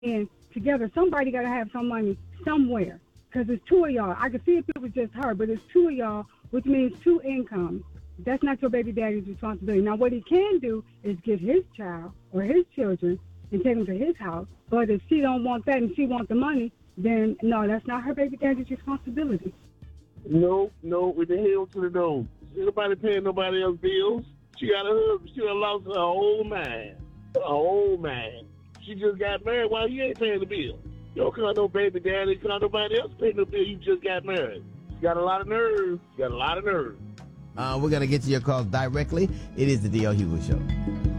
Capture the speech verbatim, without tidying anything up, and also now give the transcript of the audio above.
And together, somebody got to have some money somewhere because it's two of y'all. I could see if it was just her, but it's two of y'all, which means two incomes. That's not your baby daddy's responsibility. Now, what he can do is get his child or his children and take them to his house. But if she don't want that and she wants the money, then no, that's not her baby daddy's responsibility. No, no, with the hell to the no. Ain't nobody paying nobody else's bills. She got a husband. She done lost her whole mind. Her whole mind. She just got married while you ain't paying the bill. You don't call no baby daddy. Call nobody else paying the bill. You just got married. She got a lot of nerve. She got a lot of nerve. Uh, we're going to get to your calls directly. It is the D L Hughley Show.